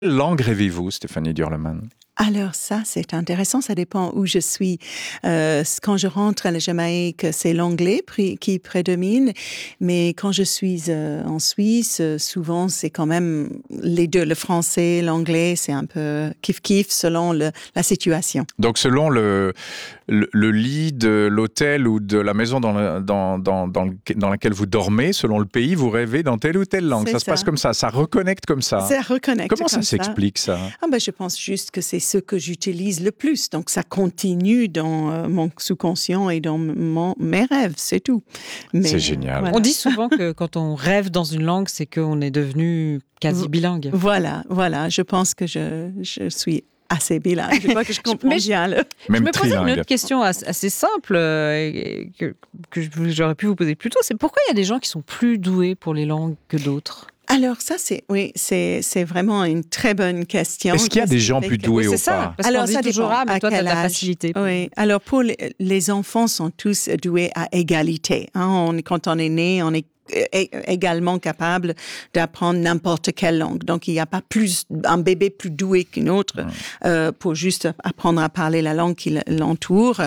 Quelle langue rêvez-vous, Stéphanie Durleman? Alors ça, c'est intéressant, ça dépend où je suis. Quand je rentre à la Jamaïque, c'est l'anglais qui prédomine, mais quand je suis en Suisse, souvent c'est quand même les deux, le français, l'anglais, c'est un peu kiff-kiff selon la situation. Donc selon le lit de l'hôtel ou de la maison dans laquelle vous dormez, selon le pays, vous rêvez dans telle ou telle langue. Ça se passe comme ça reconnecte comme ça. Ça reconnecte. Comment ça s'explique ça? Je pense juste que c'est ce que j'utilise le plus. Donc ça continue dans mon sous-conscient et dans mes rêves, c'est tout. Mais, c'est génial. Voilà. On dit souvent que quand on rêve dans une langue, c'est qu'on est devenu quasi bilingue. Voilà. Je pense que je suis assez bilingue. Je crois que je comprends bien. Je me posais une autre question assez simple que j'aurais pu vous poser plus tôt. C'est pourquoi il y a des gens qui sont plus doués pour les langues que d'autres? Alors ça, c'est vraiment une très bonne question. Est-ce qu'il y a des gens plus doués ou pas? Parce alors ça toujours mais toi, tu as de la facilité. Oui. Alors pour les enfants sont tous doués à égalité. Quand on est né, on est également capable d'apprendre n'importe quelle langue. Donc, il n'y a pas un bébé plus doué qu'une autre pour juste apprendre à parler la langue qui l'entoure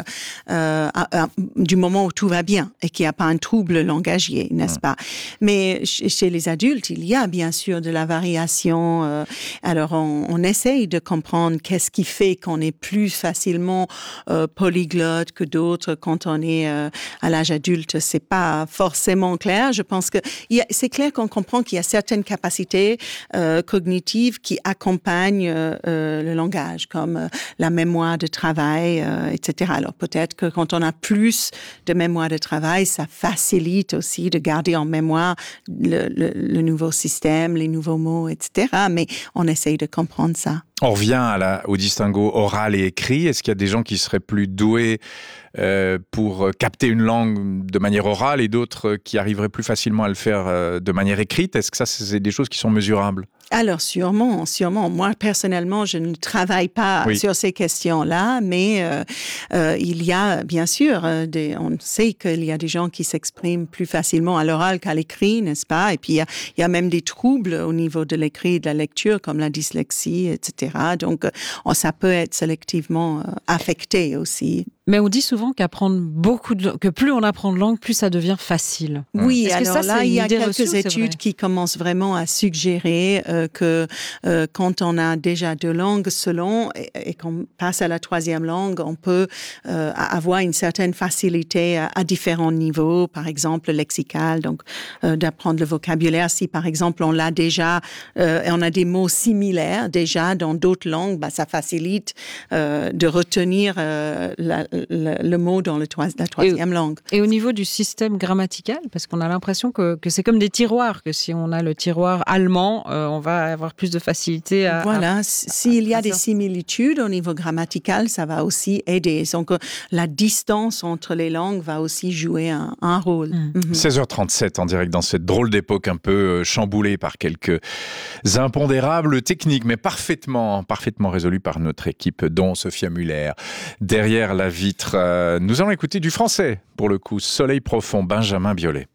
du moment où tout va bien et qu'il n'y a pas un trouble langagier, n'est-ce pas? Mais chez les adultes, il y a bien sûr de la variation. Alors, on essaye de comprendre qu'est-ce qui fait qu'on est plus facilement polyglotte que d'autres quand on est à l'âge adulte. C'est pas forcément clair. Je pense que c'est clair qu'on comprend qu'il y a certaines capacités cognitives qui accompagnent le langage, comme la mémoire de travail, etc. Alors peut-être que quand on a plus de mémoire de travail, ça facilite aussi de garder en mémoire le nouveau système, les nouveaux mots, etc. Mais on essaye de comprendre ça. On revient au distinguo oral et écrit. Est-ce qu'il y a des gens qui seraient plus doués pour capter une langue de manière orale et d'autres qui arriveraient plus facilement à le faire de manière écrite? Est-ce que ça, c'est des choses qui sont mesurables? Alors sûrement. Moi, personnellement, je ne travaille pas sur ces questions-là, mais il y a, bien sûr, on sait qu'il y a des gens qui s'expriment plus facilement à l'oral qu'à l'écrit, n'est-ce pas? Et puis, il y a même des troubles au niveau de l'écrit et de la lecture, comme la dyslexie, etc. Donc, ça peut être sélectivement affecté aussi. Mais on dit souvent que plus on apprend de langue, plus ça devient facile. Oui, alors là, il y a quelques études qui commencent vraiment à suggérer que quand on a déjà deux langues selon et qu'on passe à la troisième langue, on peut avoir une certaine facilité à différents niveaux, par exemple lexical, donc d'apprendre le vocabulaire. Si par exemple on l'a déjà, on a des mots similaires déjà dans d'autres langues, ça facilite de retenir le mot dans la troisième langue. Et au niveau du système grammatical, parce qu'on a l'impression que c'est comme des tiroirs, que si on a le tiroir allemand, on va avoir plus de facilité à... Voilà, s'il y a des similitudes au niveau grammatical, ça va aussi aider. Donc la distance entre les langues va aussi jouer un rôle. 16h37 en direct dans cette drôle d'époque un peu chamboulée par quelques impondérables techniques, mais parfaitement résolus par notre équipe, dont Sophia Muller. Derrière la vitre, nous allons écouter du français, pour le coup, Soleil profond, Benjamin Biolay.